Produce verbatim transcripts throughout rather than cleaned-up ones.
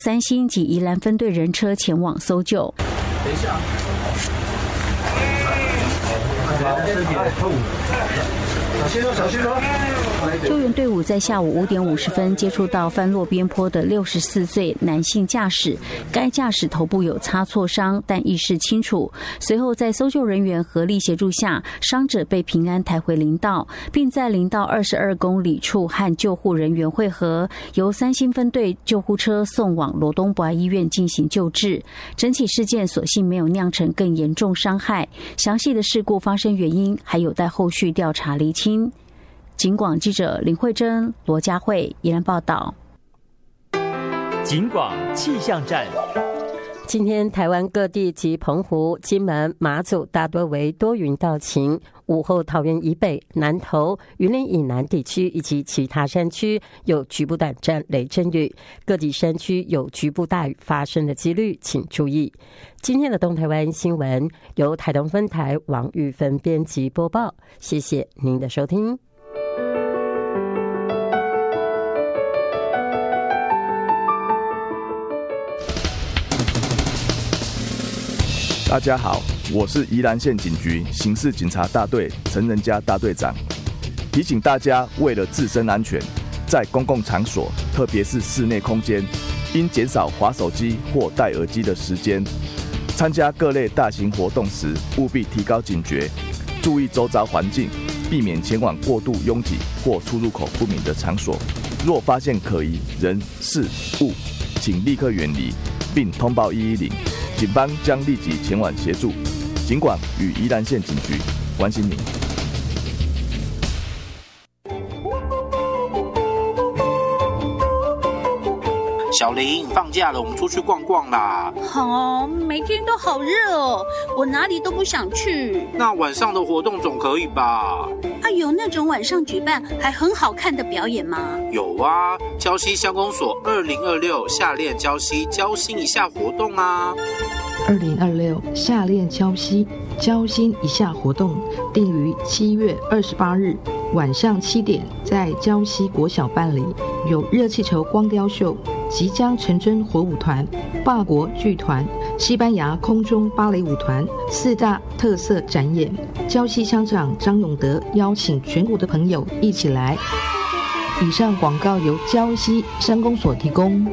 三星及宜兰分队人车前往搜救。 等一下。小心哦，小心哦！ 救援队伍在下午五点五十分接触到翻落边坡的六十四岁男性驾驶，该驾驶头部有擦挫伤，但意识清楚。随后在搜救人员合力协助下，伤者被平安抬回林道，并在林道二十二公里处和救护人员会合，由三星分队救护车送往罗东博爱医院进行救治。整起事件所幸没有酿成更严重伤害，详细的事故发生原因还有待后续调查厘清。警广记者林慧珍、罗佳慧宜兰报道。 警广气象站。 今天台湾各地及澎湖、金门、马祖大多为多云到晴，午后桃园以北、南投、云林以南地区以及其他山区有局部短暂雷阵雨，各地山区有局部大雨发生的几率，请注意。今天的东台湾新闻由台东分台王玉芬编辑播报，谢谢您的收听。 大家好，我是宜兰县警局刑事警察大队陈仁嘉大队长，提醒大家，为了自身安全，在公共场所，特别是室内空间，应减少滑手机或戴耳机的时间。参加各类大型活动时，务必提高警觉，注意周遭环境，避免前往过度拥挤或出入口不明的场所。若发现可疑人事物，请立刻远离，并通报一一零。警方将立即前往协助。警管与宜兰县警局关心您。 小林，放假了，我们出去逛逛啦。 好哦，每天都好热哦，我哪里都不想去。 那晚上的活动总可以吧？ 啊，有那种晚上举办还很好看的表演吗？ 有啊，礁溪乡公所二零二六夏练礁溪交心一下活动啊。 二零二六夏练礁溪交心一下活动定于七月二十八日晚上七点在礁溪国小办理，有热气球光雕秀、即将成真火舞团、法国剧团、西班牙空中芭蕾舞团四大特色展演。礁溪乡长张永德邀请全国的朋友一起来。以上广告由礁溪乡公所提供。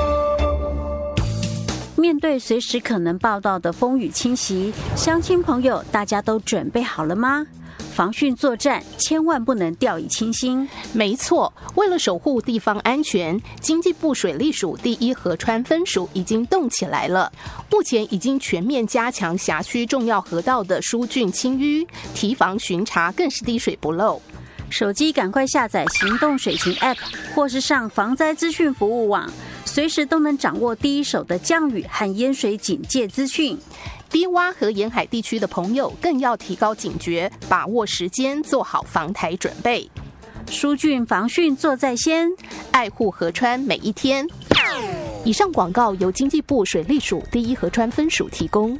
面对随时可能报道的风雨侵袭，乡亲朋友大家都准备好了吗？防汛作战千万不能掉以轻心。 没错，为了守护地方安全，经济部水利署第一河川分署已经动起来了。目前已经全面加强辖区重要河道的疏浚清淤，提防巡查更是滴水不漏。 手机赶快下载行动水情 App 或是上防灾资讯服务网，随时都能掌握第一手的降雨和淹水警戒资讯。 低洼和沿海地区的朋友更要提高警觉，把握时间，做好防台准备。 疏浚防汛做在先， 爱护河川每一天。以上广告由经济部水利署第一河川分署提供。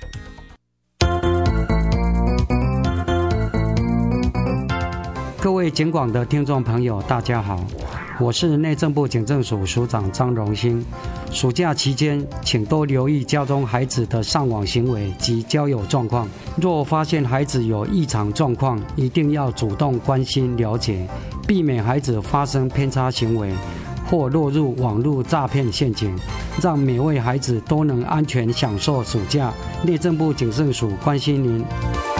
各位警广的听众朋友，大家好，我是内政部警政署署长张荣兴。暑假期间，请多留意家中孩子的上网行为及交友状况。若发现孩子有异常状况，一定要主动关心了解，避免孩子发生偏差行为或落入网络诈骗陷阱，让每位孩子都能安全享受暑假。内政部警政署关心您。